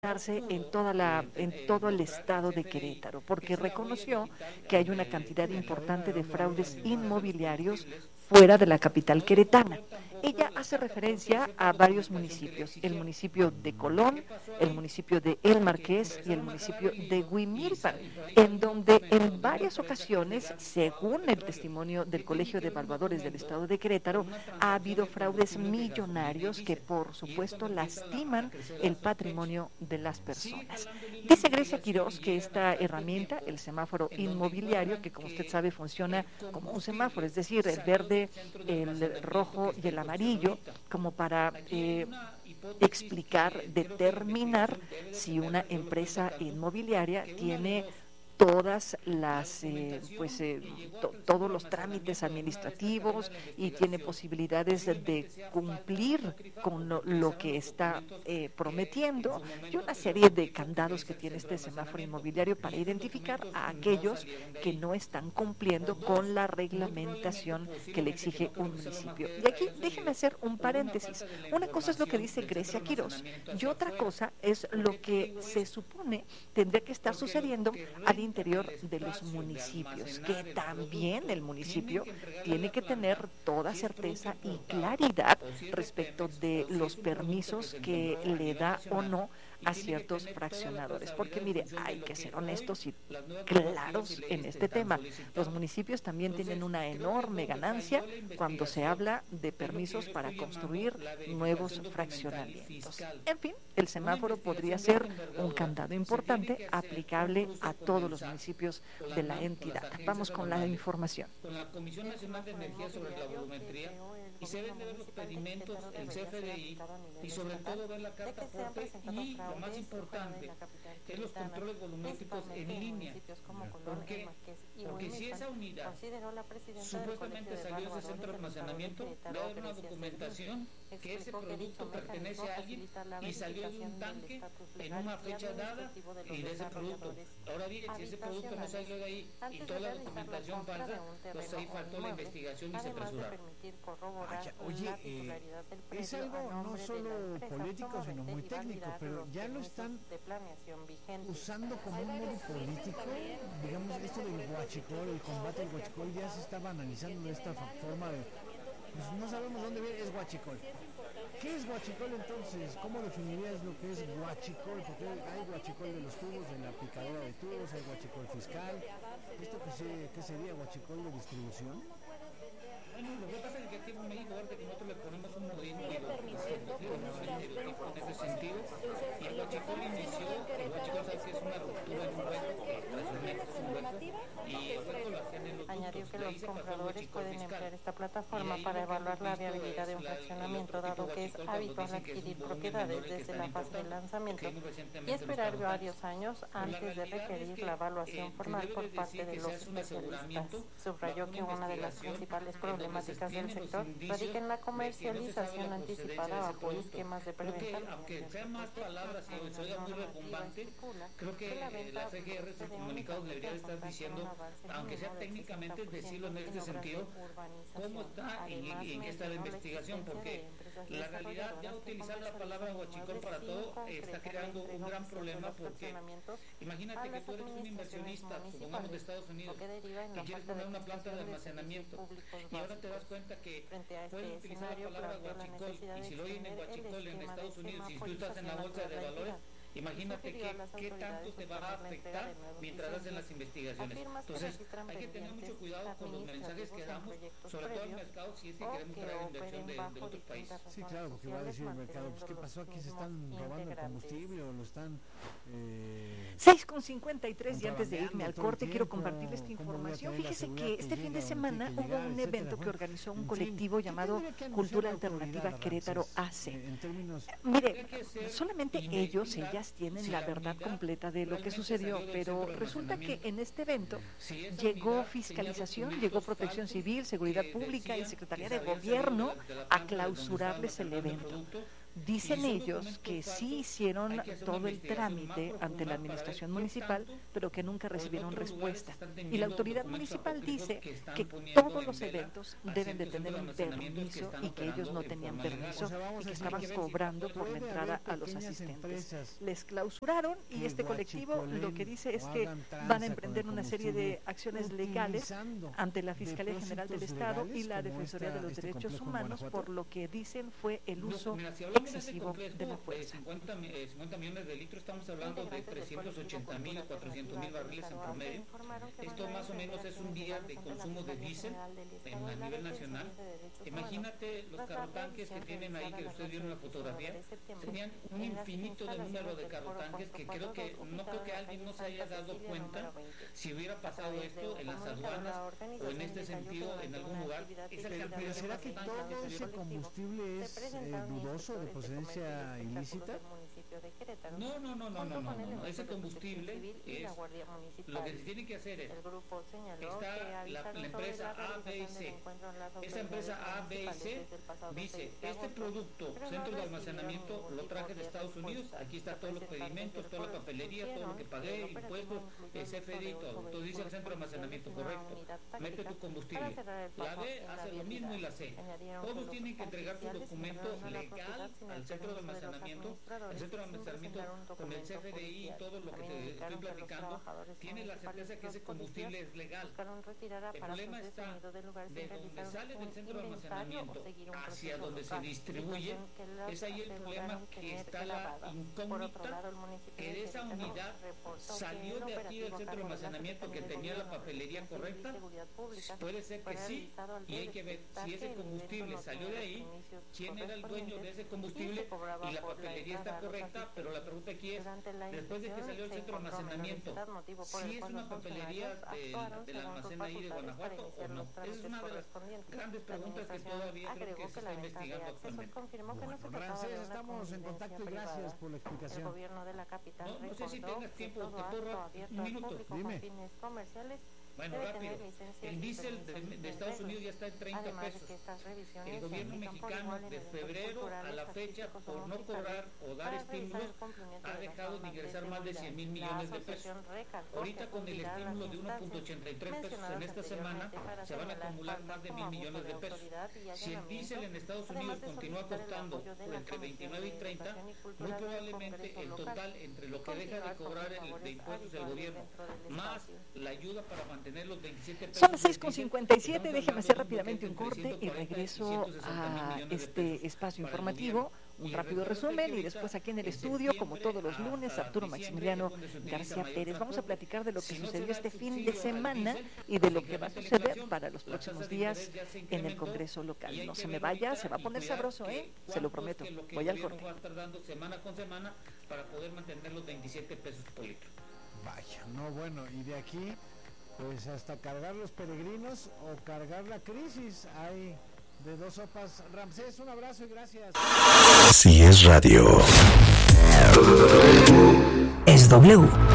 en todo el estado de Querétaro, porque reconoció que hay una cantidad importante de fraudes inmobiliarios fuera de la capital queretana. Ella hace referencia a varios municipios, el municipio de Colón, el municipio de El Marqués y el municipio de Huimilpan, en donde en varias ocasiones, según el testimonio del Colegio de Evaluadores del Estado de Querétaro, ha habido fraudes millonarios que por supuesto lastiman el patrimonio de las personas. Dice Grecia Quirós que esta herramienta, el semáforo inmobiliario, que como usted sabe funciona como un semáforo, es decir, el verde, el rojo y el amarillo, como para explicar, determinar si una empresa inmobiliaria tiene todas las todos los trámites administrativos y tiene posibilidades de cumplir con lo que está prometiendo, y una serie de candados que tiene este semáforo inmobiliario para identificar a aquellos que no están cumpliendo con la reglamentación que le exige un municipio. Y aquí déjenme hacer un paréntesis. Una cosa es lo que dice Grecia Quirós y otra cosa es lo que se supone tendría que estar sucediendo al interior de los municipios, que también el municipio tiene que tener toda certeza y claridad respecto de los permisos que le da o no a ciertos fraccionadores, porque mire, hay que ser honestos y claros en este tema. Los municipios también tienen una enorme ganancia cuando se habla de permisos para construir nuevos fraccionamientos. En fin, el semáforo podría ser un candado importante aplicable a todos los municipios de la entidad. Vamos con la información. Con la Comisión Nacional de Energía sobre la volumetría, y se deben de ver los pedimentos, el CFDI y sobre todo ver la carta aporte y lo más importante es los controles volumétricos en línea, porque si esa unidad supuestamente salió de ese centro de almacenamiento, debe haber una documentación que ese producto pertenece a alguien y salió de un tanque en una fecha dada y de ese producto. Ahora bien, si ese producto no salió de ahí y toda la documentación falsa, pues ahí faltó la investigación y se apresuraron. Oye, es algo no solo político, sino muy técnico, pero ya lo están usando como un modo político. Digamos, esto del huachicol, el combate al huachicol, ya se estaba analizando de esta forma de, pues no sabemos dónde viene, es huachicol. ¿Qué es huachicol entonces? ¿Cómo definirías lo que es huachicol? Porque hay huachicol de los tubos, de la picadora de tubos, hay huachicol fiscal. ¿Esto qué sería huachicol de distribución? Bueno, lo que pasa es que aquí en México, ahora que nosotros le ponemos un modismo en ese sentido, y el huachicol inició, el huachicol sabe que es una ruptura en un hueco, que tradicionalmente es un hueco, y el hueco lo hacían en los ductos. Añadió que los compradores pueden emplear esta plataforma para evaluar la viabilidad de un fraccionamiento, dado que es habitual adquirir propiedades desde la fase del lanzamiento y esperar varios años antes de requerir la evaluación formal por parte de los especialistas. Subrayó que una de las principales problemáticas del sector radica en la comercialización anticipada bajo esquemas de preventa. Aunque sean más palabras y se oiga muy retumbante, creo que la FGR, su comunicado debería estar diciendo, aunque sea técnicamente, decirlo en este sentido, cómo está y en qué está la investigación, porque la realidad, ya utilizar la palabra huachicol para todo está creando un gran problema, porque imagínate que tú eres un inversionista, supongamos de Estados Unidos, que quieres poner una planta de almacenamiento, y ahora te das cuenta que pueden utilizar la palabra huachicol, y si lo oyen en huachicol en Estados Unidos, si tú estás en la bolsa de valores, imagínate qué tanto te va a afectar mientras hacen las investigaciones. Entonces, hay que tener mucho cuidado con los mensajes que damos, sobre todo al mercado, si es que queremos traer inversión de otros países. Sí, claro, porque va a decir el mercado, pues ¿qué pasó aquí? ¿Se están robando el combustible o lo están 6:53, y antes de irme al corte quiero compartirles esta información. Fíjese que este fin de semana hubo un evento que organizó un colectivo llamado Cultura Alternativa Querétaro AC. Mire, solamente ellas tienen la verdad completa de lo que sucedió, pero resulta que en este evento llegó fiscalización, llegó Protección Civil, Seguridad Pública y Secretaría de Gobierno a clausurarles el evento. Dicen ellos que sí hicieron todo el trámite ante la administración municipal, pero que nunca recibieron respuesta. Y la autoridad municipal dice que todos los eventos deben de tener un permiso y que ellos no tenían permiso y que estaban cobrando por la entrada a los asistentes. Les clausuraron y este colectivo lo que dice es que van a emprender una serie de acciones legales ante la Fiscalía General del Estado y la Defensoría de los Derechos Humanos por lo que dicen fue el uso excesivo de la fuerza. 50 millones de litros, estamos hablando de 380,000 a 400,000 barriles en promedio. Esto más o menos es un día de consumo de diésel a nivel nacional. Imagínate los carrotanques que tienen ahí, que ustedes vieron en la fotografía, tenían un infinito de número de carrotanques que no creo que alguien no se haya dado cuenta si hubiera pasado esto en las aduanas o en este sentido en algún lugar. Pero ¿será que todo ese combustible es dudoso, de procedencia ilícita? No. Ese combustible es lo que se tiene que hacer es está la empresa A, B y C. Esa empresa A, B y C dice, este producto, centro de almacenamiento, lo traje de Estados Unidos, aquí está todos los pedimentos, toda la papelería, todo lo que pagué, impuestos, CFDI y todo. Entonces dice el centro de almacenamiento, correcto, mete tu combustible. La B hace lo mismo y la C. Todos tienen que entregar su documento legal al centro de almacenamiento. El centro de almacenamiento con el CFDI y todo lo que te estoy platicando tiene la certeza que ese combustible es legal. El problema está de donde sale del centro de almacenamiento hacia donde se distribuye, es ahí el problema que está la incógnita que de esa unidad salió de aquí del centro de almacenamiento que tenía la papelería correcta. Puede ser que sí, y hay que ver si ese combustible salió de ahí, quién era el dueño de ese combustible y la papelería está correcta, pero la pregunta aquí es, después de que salió el centro de almacenamiento, ¿sí es una papelería del almacén ahí de Guanajuato o no? Esa es una de las grandes preguntas que todavía creo que se está investigando actualmente. Francés, estamos en contacto y gracias por la explicación. No sé si tengas tiempo, te puedo un minuto. Dime. Bueno, rápido. El diésel de Estados Unidos ya está en 30 pesos. El gobierno mexicano de febrero a la fecha, por no cobrar o dar estímulos, ha dejado de ingresar más de 100,000 millones de pesos. Ahorita con el estímulo de 1.83 pesos en esta semana, se van a acumular más de 1,000 millones de pesos. Si el diésel en Estados Unidos continúa costando entre 29 y 30, muy probablemente el total entre lo que deja de cobrar de impuestos del gobierno, más la ayuda para mantener los 27 pesos. Son las 6:57, déjeme hacer rápidamente un corte y regreso a este espacio informativo, un rápido resumen y después aquí en el estudio, como todos los lunes, Arturo Maximiliano García Pérez. Vamos a platicar de lo que sucedió este fin de semana y de lo que va a suceder para los próximos días en el Congreso local. No se me vaya, se va a poner sabroso, se lo prometo. Voy al corte. Va a estar dando semana con semana para poder mantener los 27 pesos por litro. Vaya, no, bueno, y de aquí pues hasta cargar los peregrinos o cargar la crisis, hay de dos sopas. Ramsés, un abrazo y gracias. Así es radio. Es W.